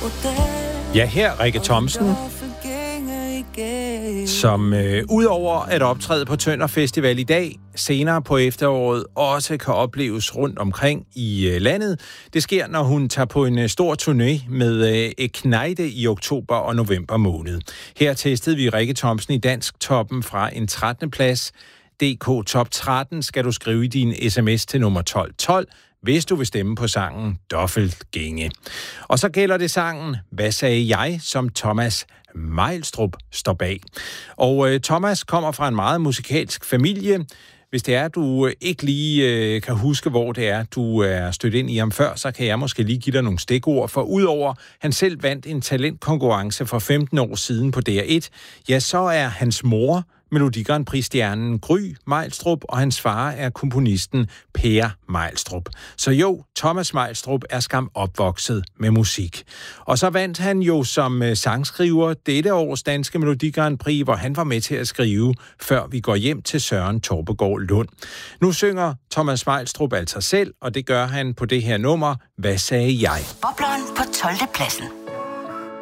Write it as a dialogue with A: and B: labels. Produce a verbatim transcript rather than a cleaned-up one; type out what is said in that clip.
A: Ja, her Rikke Thomsen, som øh, udover at optræde på Tønder Festival i dag, senere på efteråret også kan opleves rundt omkring i øh, landet. Det sker, når hun tager på en øh, stor turné med øh, Ekneide i oktober og november måned. Her testede vi Rikke Thomsen i Dansktoppen fra en trettende plads. D K Top tretten skal du skrive i din sms til nummer tolv tolv, hvis du vil stemme på sangen Dobbeltgænge. Og så gælder det sangen Hvad sagde jeg, som Thomas Meilstrup står bag. Og øh, Thomas kommer fra en meget musikalsk familie. Hvis det er, du ikke lige øh, kan huske, hvor det er, du er stødt ind i ham før, så kan jeg måske lige give dig nogle stikord. For udover han selv vandt en talentkonkurrence for femten år siden på D R et, ja, så er hans mor Melodi Grand Prix-stjernen Gry Meilstrup, og hans far er komponisten Per Meilstrup. Så jo, Thomas Meilstrup er skam opvokset med musik. Og så vandt han jo som sangskriver dette års danske Melodi Grand Prix, hvor han var med til at skrive Før vi går hjem til Søren Torpegaard Lund. Nu synger Thomas Meilstrup altså selv, og det gør han på det her nummer Hvad sagde jeg?
B: Bobleren på tolvte pladsen.